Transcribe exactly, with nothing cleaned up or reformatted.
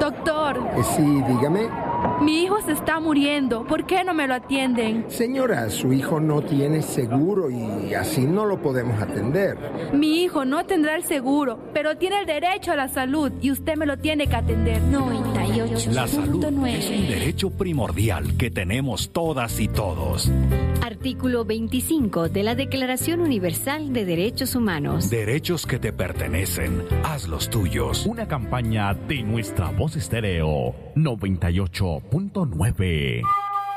Doctor. Eh, sí, dígame. Mi hijo se está muriendo. ¿Por qué no me lo atienden? Señora, su hijo no tiene seguro y así no lo podemos atender. Mi hijo no tendrá el seguro, pero tiene el derecho a la salud y usted me lo tiene que atender. noventa y ocho La salud punto nueve. es un derecho primordial que tenemos todas y todos. Artículo veinticinco de la Declaración Universal de Derechos Humanos. Derechos que te pertenecen, haz los tuyos. Una campaña de Nuestra Voz Estéreo noventa y ocho punto nueve.